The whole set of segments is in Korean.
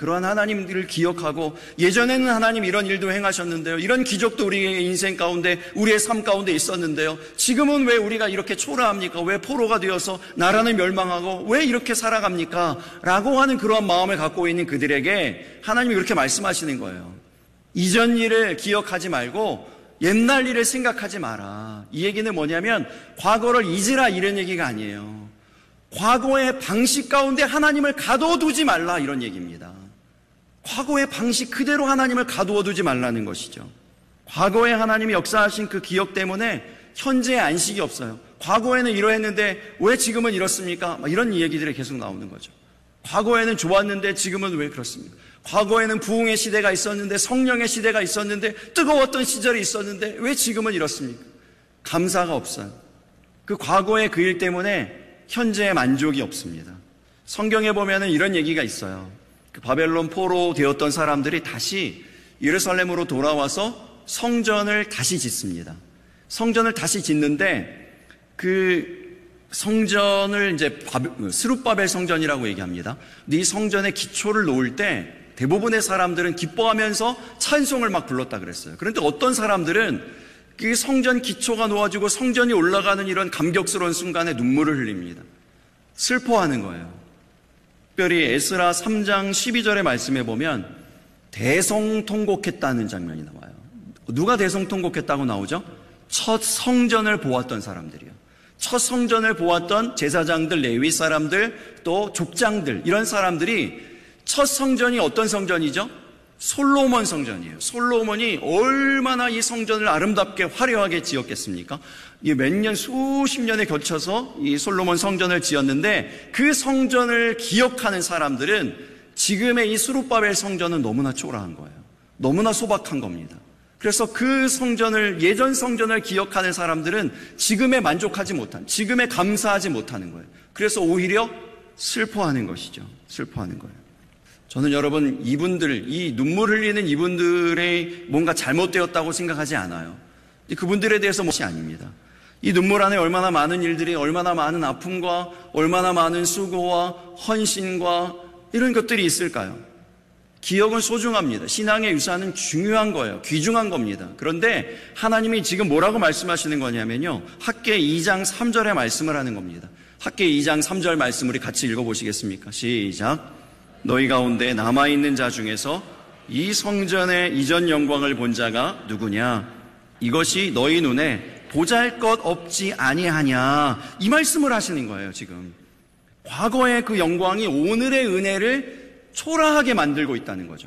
그러한 하나님들을 기억하고 예전에는 하나님 이런 일도 행하셨는데요. 이런 기적도 우리의 인생 가운데 우리의 삶 가운데 있었는데요. 지금은 왜 우리가 이렇게 초라합니까? 왜 포로가 되어서 나라는 멸망하고 왜 이렇게 살아갑니까? 라고 하는 그러한 마음을 갖고 있는 그들에게 하나님이 그렇게 말씀하시는 거예요. 이전 일을 기억하지 말고 옛날 일을 생각하지 마라. 이 얘기는 뭐냐면 과거를 잊으라 이런 얘기가 아니에요. 과거의 방식 가운데 하나님을 가둬두지 말라 이런 얘기입니다. 과거의 방식 그대로 하나님을 가두어두지 말라는 것이죠. 과거에 하나님이 역사하신 그 기억 때문에 현재의 안식이 없어요. 과거에는 이러했는데 왜 지금은 이렇습니까? 이런 얘기들이 계속 나오는 거죠. 과거에는 좋았는데 지금은 왜 그렇습니까? 과거에는 부흥의 시대가 있었는데 성령의 시대가 있었는데 뜨거웠던 시절이 있었는데 왜 지금은 이렇습니까? 감사가 없어요. 그 과거의 그 일 때문에 현재의 만족이 없습니다. 성경에 보면은 이런 얘기가 있어요. 그 바벨론 포로 되었던 사람들이 다시 예루살렘으로 돌아와서 성전을 다시 짓습니다. 성전을 다시 짓는데 그 성전을 이제 스룹바벨 성전이라고 얘기합니다. 이 성전의 기초를 놓을 때 대부분의 사람들은 기뻐하면서 찬송을 막 불렀다 그랬어요. 그런데 어떤 사람들은 그 성전 기초가 놓아지고 성전이 올라가는 이런 감격스러운 순간에 눈물을 흘립니다. 슬퍼하는 거예요. 특별히 에스라 3장 12절의 말씀에 보면 대성통곡했다는 장면이 나와요. 누가 대성통곡했다고 나오죠? 첫 성전을 보았던 사람들이요. 첫 성전을 보았던 제사장들, 레위 사람들, 또 족장들 이런 사람들이 첫 성전이 어떤 성전이죠? 솔로몬 성전이에요. 솔로몬이 얼마나 이 성전을 아름답게 화려하게 지었겠습니까? 이게 몇 년, 수십 년에 걸쳐서 이 솔로몬 성전을 지었는데 그 성전을 기억하는 사람들은 지금의 이 스룹바벨 성전은 너무나 초라한 거예요. 너무나 소박한 겁니다. 그래서 그 성전을, 예전 성전을 기억하는 사람들은 지금에 만족하지 못한, 지금에 감사하지 못하는 거예요. 그래서 오히려 슬퍼하는 것이죠. 슬퍼하는 거예요. 저는 여러분 이분들, 이 눈물 흘리는 이분들의 뭔가 잘못되었다고 생각하지 않아요. 그분들에 대해서 것이 아닙니다. 이 눈물 안에 얼마나 많은 일들이, 얼마나 많은 아픔과 얼마나 많은 수고와 헌신과 이런 것들이 있을까요? 기억은 소중합니다. 신앙의 유산은 중요한 거예요. 귀중한 겁니다. 그런데 하나님이 지금 뭐라고 말씀하시는 거냐면요. 학개 2장 3절의 말씀을 하는 겁니다. 학개 2장 3절 말씀 우리 같이 읽어보시겠습니까? 시작. 너희 가운데 남아있는 자 중에서 이 성전의 이전 영광을 본 자가 누구냐? 이것이 너희 눈에 보잘것 없지 아니하냐? 이 말씀을 하시는 거예요, 지금. 과거의 그 영광이 오늘의 은혜를 초라하게 만들고 있다는 거죠.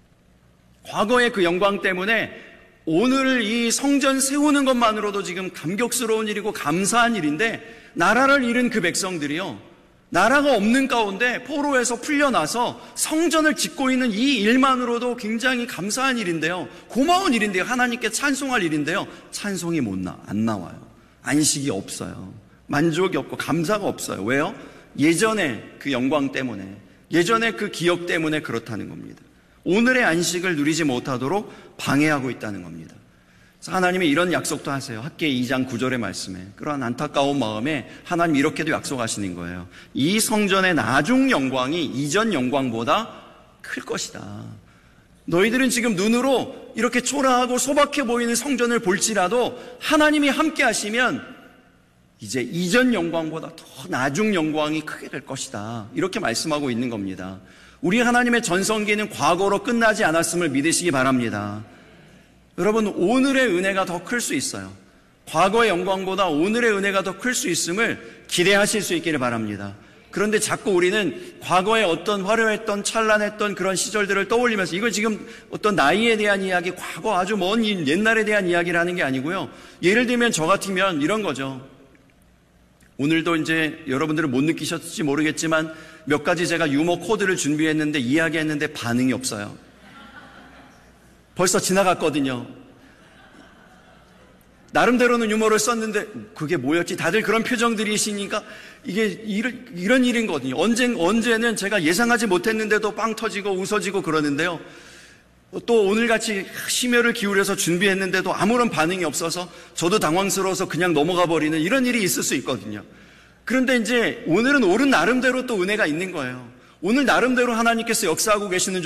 과거의 그 영광 때문에 오늘 이 성전 세우는 것만으로도 지금 감격스러운 일이고 감사한 일인데 나라를 잃은 그 백성들이요. 나라가 없는 가운데 포로에서 풀려나서 성전을 짓고 있는 이 일만으로도 굉장히 감사한 일인데요. 고마운 일인데요. 하나님께 찬송할 일인데요. 찬송이 안 나와요. 안식이 없어요. 만족이 없고 감사가 없어요. 왜요? 예전의 그 영광 때문에, 예전의 그 기억 때문에 그렇다는 겁니다. 오늘의 안식을 누리지 못하도록 방해하고 있다는 겁니다. 하나님이 이런 약속도 하세요. 학개 2장 9절의 말씀에. 그러한 안타까운 마음에 하나님 이렇게도 약속하시는 거예요. 이 성전의 나중 영광이 이전 영광보다 클 것이다. 너희들은 지금 눈으로 이렇게 초라하고 소박해 보이는 성전을 볼지라도 하나님이 함께 하시면 이제 이전 영광보다 더 나중 영광이 크게 될 것이다. 이렇게 말씀하고 있는 겁니다. 우리 하나님의 전성기는 과거로 끝나지 않았음을 믿으시기 바랍니다. 여러분, 오늘의 은혜가 더 클 수 있어요. 과거의 영광보다 오늘의 은혜가 더 클 수 있음을 기대하실 수 있기를 바랍니다. 그런데 자꾸 우리는 과거의 어떤 화려했던 찬란했던 그런 시절들을 떠올리면서 이거 지금 어떤 나이에 대한 이야기, 과거 아주 먼 옛날에 대한 이야기를 하는 게 아니고요. 예를 들면 저 같으면 이런 거죠. 오늘도 이제 여러분들은 못 느끼셨을지 모르겠지만 몇 가지 제가 유머 코드를 준비했는데 이야기했는데 반응이 없어요. 벌써 지나갔거든요. 나름대로는 유머를 썼는데 그게 뭐였지? 다들 그런 표정들이시니까 이게 이런 일인거든요. 언제는 제가 예상하지 못했는데도 빵 터지고 웃어지고 그러는데요. 또 오늘같이 심혈을 기울여서 준비했는데도 아무런 반응이 없어서 저도 당황스러워서 그냥 넘어가 버리는 이런 일이 있을 수 있거든요. 그런데 이제 오늘은 옳은 나름대로 또 은혜가 있는 거예요. 오늘 나름대로 하나님께서 역사하고 계시는